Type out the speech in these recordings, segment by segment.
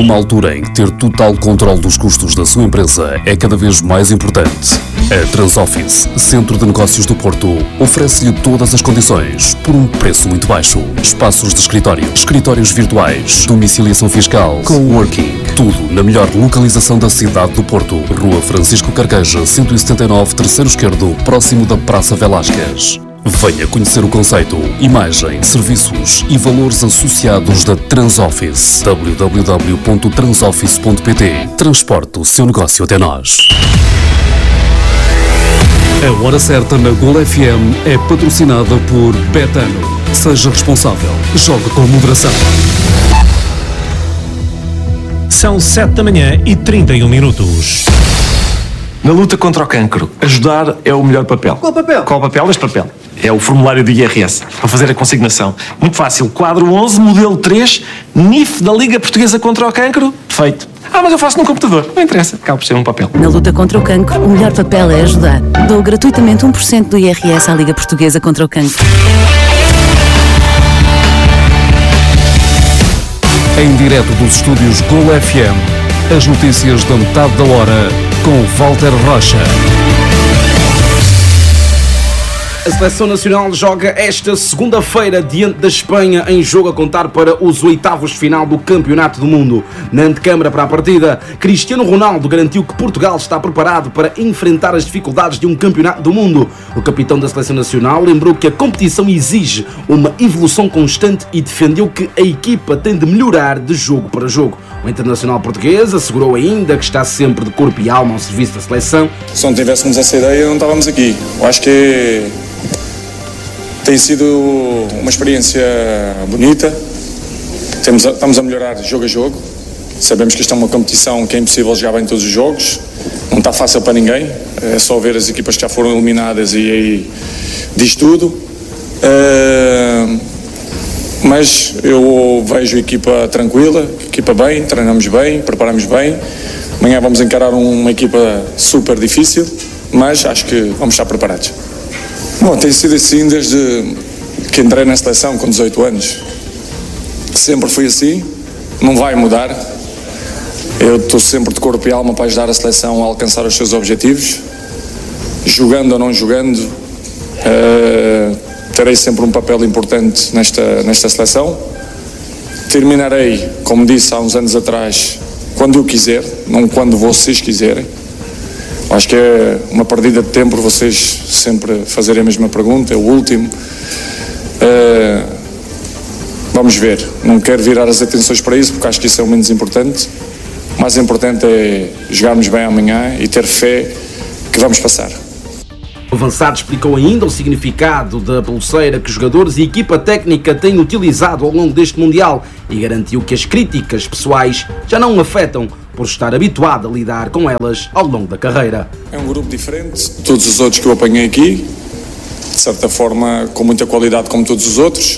Numa altura em que ter total controle dos custos da sua empresa é cada vez mais importante, a Transoffice, Centro de Negócios do Porto, oferece-lhe todas as condições por um preço muito baixo. Espaços de escritório, escritórios virtuais, domiciliação fiscal, coworking, tudo na melhor localização da cidade do Porto. Rua Francisco Carqueja, 179, terceiro esquerdo, próximo da Praça Velásquez. Venha conhecer o conceito, imagem, serviços e valores associados da Transoffice. www.transoffice.pt. Transporte o seu negócio até nós. A Hora Certa na Gol FM é patrocinada por Betano. Seja responsável. Jogue com moderação. São 7h31. Na luta contra o cancro, ajudar é o melhor papel. Qual papel? Qual papel? Este papel. É o formulário do IRS, para fazer a consignação. Muito fácil. Quadro 11, modelo 3, NIF da Liga Portuguesa contra o Cancro. Feito. Mas eu faço no computador. Não interessa. Acaba por ser um papel. Na luta contra o cancro, o melhor papel é ajudar. Dou gratuitamente 1% do IRS à Liga Portuguesa contra o Cancro. Em direto dos estúdios Gol FM, as notícias da metade da hora com Walter Rocha. A Seleção Nacional joga esta segunda-feira diante da Espanha em jogo a contar para os oitavos de final do Campeonato do Mundo. Na antecâmara para a partida, Cristiano Ronaldo garantiu que Portugal está preparado para enfrentar as dificuldades de um Campeonato do Mundo. O capitão da Seleção Nacional lembrou que a competição exige uma evolução constante e defendeu que a equipa tem de melhorar de jogo para jogo. O internacional português assegurou ainda que está sempre de corpo e alma ao serviço da seleção. Se não tivéssemos essa ideia, não estávamos aqui. Eu acho que tem sido uma experiência bonita. Estamos a melhorar jogo a jogo. Sabemos que isto é uma competição que é impossível jogar bem todos os jogos. Não está fácil para ninguém. É só ver as equipas que já foram eliminadas e aí diz tudo. Mas eu vejo a equipa tranquila, equipa bem, treinamos bem, preparamos bem. Amanhã vamos encarar uma equipa super difícil, mas acho que vamos estar preparados. Bom, tem sido assim desde que entrei na seleção com 18 anos. Sempre fui assim, não vai mudar. Eu estou sempre de corpo e alma para ajudar a seleção a alcançar os seus objetivos. Jogando ou não jogando, terei sempre um papel importante nesta seleção. Terminarei, como disse há uns anos atrás, quando eu quiser, não quando vocês quiserem. Acho que é uma perdida de tempo vocês sempre fazerem a mesma pergunta, é o último. Vamos ver, não quero virar as atenções para isso porque acho que isso é o menos importante. O mais importante é jogarmos bem amanhã e ter fé que vamos passar. O avançado explicou ainda o significado da pulseira que jogadores e equipa técnica têm utilizado ao longo deste Mundial e garantiu que as críticas pessoais já não o afetam por estar habituado a lidar com elas ao longo da carreira. É um grupo diferente de todos os outros que eu apanhei aqui, de certa forma com muita qualidade como todos os outros,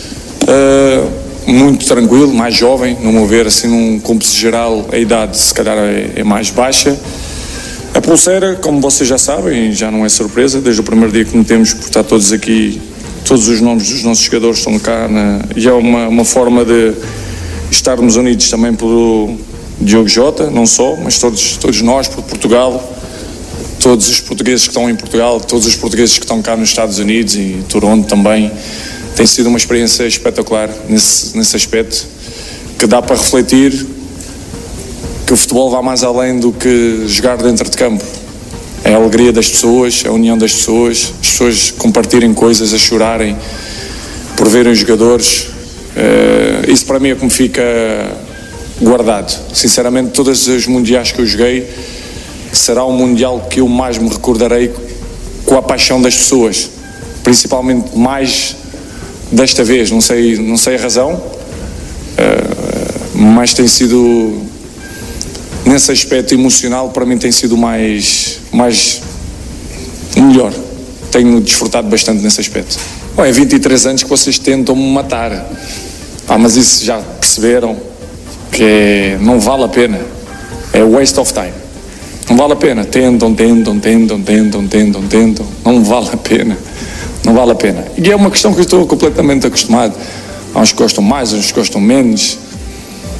muito tranquilo, mais jovem, no meu ver, assim num cúmplice geral a idade se calhar é mais baixa. A pulseira, como vocês já sabem, já não é surpresa, desde o primeiro dia que metemos, por estar todos aqui, todos os nomes dos nossos jogadores estão cá, e é uma forma de estarmos unidos também pelo Diogo Jota, não só, mas todos nós, por Portugal, todos os portugueses que estão em Portugal, todos os portugueses que estão cá nos Estados Unidos e Toronto também. Tem sido uma experiência espetacular nesse aspecto, que dá para refletir que o futebol vai mais além do que jogar dentro de campo. É a alegria das pessoas, a união das pessoas, as pessoas compartilhem coisas, a chorarem por verem os jogadores. Isso para mim é como fica guardado. Sinceramente, todos os mundiais que eu joguei, será um mundial que eu mais me recordarei com a paixão das pessoas, principalmente mais desta vez, não sei a razão, mas tem sido, nesse aspecto emocional, para mim tem sido mais melhor. Tenho desfrutado bastante nesse aspecto. Bom, é 23 anos que vocês tentam me matar, mas isso já perceberam que não vale a pena, é waste of time. Não vale a pena, tentam, não vale a pena, não vale a pena. E é uma questão que eu estou completamente acostumado. Há uns que gostam mais, uns que gostam menos.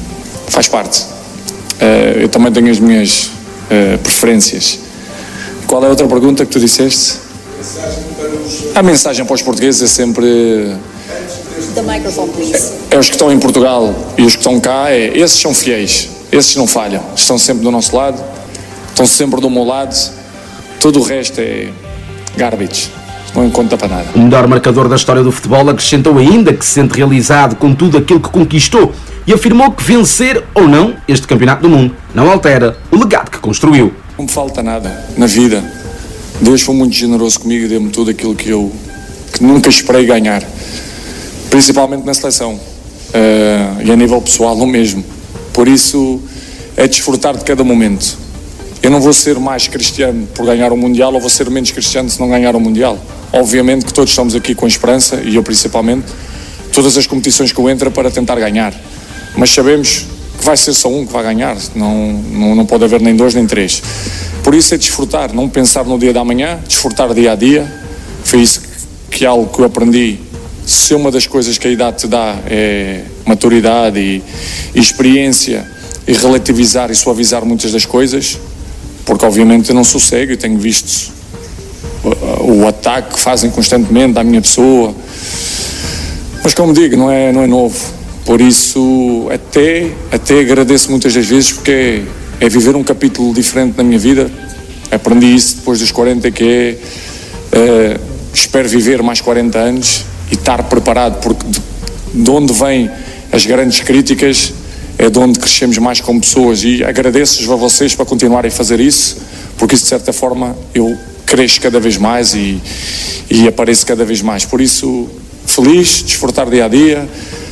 faz parte. Eu também tenho as minhas preferências. Qual é a outra pergunta que tu disseste? A mensagem para os portugueses é sempre... The microphone, please. É os que estão em Portugal e os que estão cá, esses são fiéis, esses não falham, estão sempre do nosso lado, estão sempre do meu lado, tudo o resto é garbage, não conta para nada. O melhor marcador da história do futebol acrescentou ainda que se sente realizado com tudo aquilo que conquistou e afirmou que vencer ou não este campeonato do mundo não altera o legado que construiu. Não me falta nada na vida, Deus foi muito generoso comigo e deu-me tudo aquilo que nunca esperei ganhar. Principalmente na seleção e a nível pessoal o mesmo, por isso é desfrutar de cada momento. Eu não vou ser mais cristiano por ganhar o Mundial ou vou ser menos cristiano se não ganhar o Mundial. Obviamente que todos estamos aqui com esperança, e eu principalmente, todas as competições que eu entro para tentar ganhar, mas sabemos que vai ser só um que vai ganhar, não pode haver nem 2 nem 3, por isso é desfrutar, não pensar no dia da manhã, desfrutar dia a dia. Foi isso que é algo que eu aprendi. Se uma das coisas que a idade te dá é maturidade e experiência e relativizar e suavizar muitas das coisas, porque obviamente eu não sossego e tenho visto o ataque que fazem constantemente à minha pessoa, mas como digo, não é novo, por isso até agradeço muitas das vezes, porque é viver um capítulo diferente na minha vida. Aprendi isso depois dos 40, que espero viver mais 40 anos e estar preparado, porque de onde vêm as grandes críticas é de onde crescemos mais como pessoas, e agradeço-vos a vocês para continuarem a fazer isso, porque isso de certa forma eu cresço cada vez mais e apareço cada vez mais. Por isso, feliz, desfrutar dia a dia,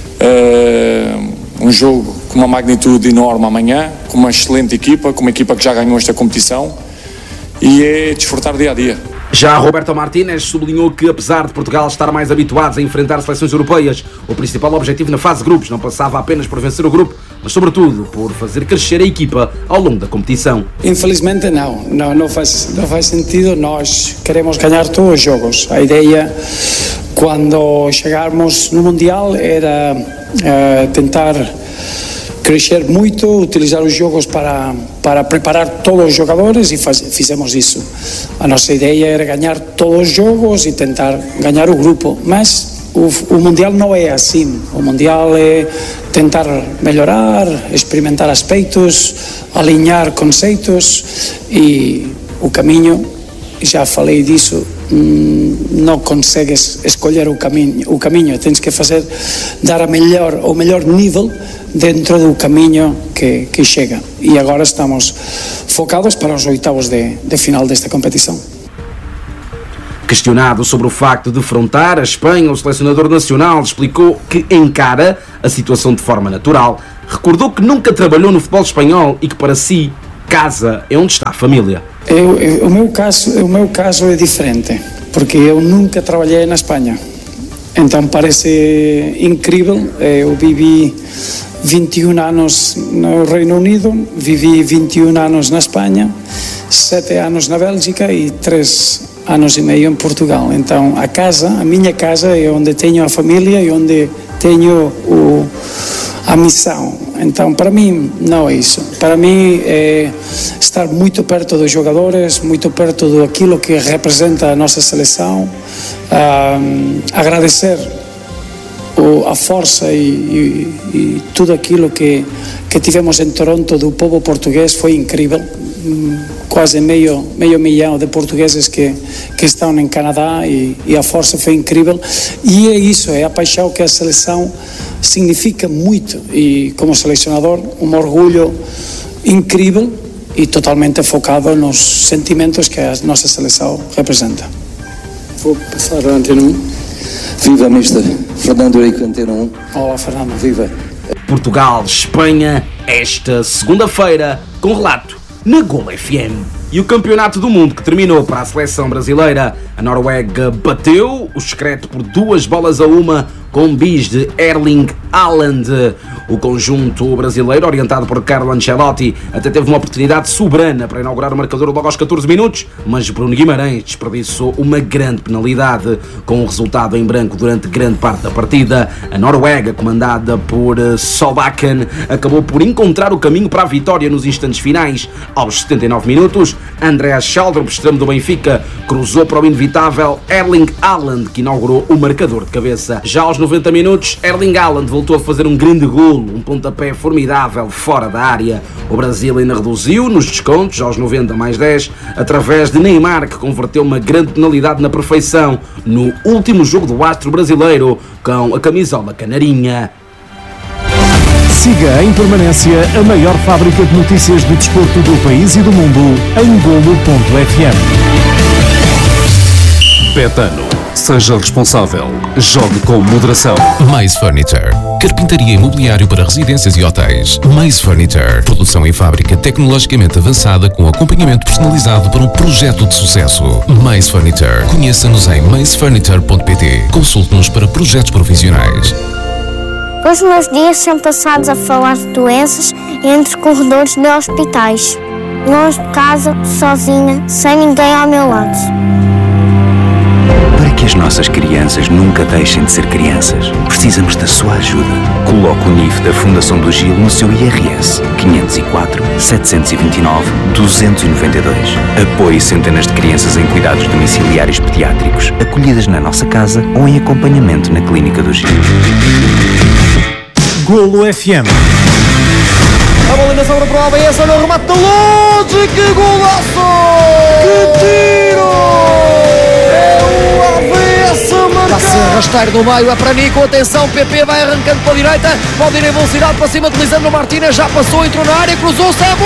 um jogo com uma magnitude enorme amanhã, com uma excelente equipa, com uma equipa que já ganhou esta competição, e é desfrutar dia a dia. Já Roberto Martínez sublinhou que, apesar de Portugal estar mais habituado a enfrentar seleções europeias, o principal objetivo na fase de grupos não passava apenas por vencer o grupo, mas sobretudo por fazer crescer a equipa ao longo da competição. Infelizmente não faz sentido. Nós queremos ganhar todos os jogos. A ideia, quando chegarmos no Mundial, era tentar crescer muito, utilizar os jogos para preparar todos os jogadores, e fizemos isso. A nossa ideia era ganhar todos os jogos e tentar ganhar o grupo, mas o Mundial não é assim. O Mundial é tentar melhorar, experimentar aspectos, alinhar conceitos, e o caminho, já falei disso, não consegues escolher o caminho, tens que dar o melhor nível dentro do caminho que chega, e agora estamos focados para os oitavos de final desta competição. Questionado sobre o facto de defrontar a Espanha, o selecionador nacional explicou que encara a situação de forma natural, recordou que nunca trabalhou no futebol espanhol e que para si casa é onde está a família. O meu caso é diferente, porque eu nunca trabalhei na Espanha, então parece incrível. Eu vivi 21 anos no Reino Unido, vivi 21 anos na Espanha, 7 anos na Bélgica e 3 anos e meio em Portugal. Então a minha casa é onde tenho a família e onde tenho a missão. Então para mim não é isso. Para mim é estar muito perto dos jogadores, muito perto daquilo que representa a nossa seleção, agradecer a força e tudo aquilo que tivemos em Toronto do povo português foi incrível. Quase meio milhão de portugueses que estão em Canadá, e a força foi incrível, e é isso, é a paixão que a seleção significa muito, e como selecionador um orgulho incrível e totalmente focado nos sentimentos que a nossa seleção representa. Vou passar a Antena 1. Viva, Mister Fernando Eurico, Antena 1. Olá, Fernando. Viva. Portugal, Espanha, esta segunda-feira, com relato na Gol FM. E o Campeonato do Mundo que terminou para a seleção brasileira. A Noruega bateu o secreto por 2-1 com bis de Erling Haaland. O conjunto brasileiro, orientado por Carlo Ancelotti, até teve uma oportunidade soberana para inaugurar o marcador logo aos 14 minutos, mas Bruno Guimarães desperdiçou uma grande penalidade, com o resultado em branco durante grande parte da partida. A Noruega, comandada por Solbakken, acabou por encontrar o caminho para a vitória nos instantes finais. Aos 79 minutos, Andreas Schaldrup, extremo do Benfica, cruzou para o inevitável Erling Haaland, que inaugurou o marcador de cabeça. Já aos 90 minutos, Erling Haaland voltou a fazer um grande golo, um pontapé formidável fora da área. O Brasil ainda reduziu nos descontos aos 90+10, através de Neymar, que converteu uma grande penalidade na perfeição no último jogo do astro brasileiro, com a camisola canarinha. Siga em permanência a maior fábrica de notícias do desporto do país e do mundo em Golo.fm. Betano. Seja responsável. Jogue com moderação. Mais Furniture. Carpintaria e mobiliário para residências e hotéis. Mais Furniture. Produção em fábrica tecnologicamente avançada com acompanhamento personalizado para um projeto de sucesso. Mais Furniture. Conheça-nos em maisfurniture.pt. Consulte-nos para projetos profissionais. Os meus dias são passados a falar de doenças entre corredores de hospitais. Longe de casa, sozinha, sem ninguém ao meu lado. Para que as nossas crianças nunca deixem de ser crianças, precisamos da sua ajuda. Coloque o NIF da Fundação do Gil no seu IRS 504 729 292. Apoie centenas de crianças em cuidados domiciliários pediátricos, acolhidas na nossa casa ou em acompanhamento na Clínica do Gil. Golo FM. A bola ainda sobra para o ABS, olha o remate da longe, que golaço! Que tiro! É o ABS a marcar! Está-se a arrastar no meio, é para Nico, atenção, PP vai arrancando para a direita, pode ir em velocidade para cima de Lisandro Martínez, já passou, entrou na área, cruzou-se,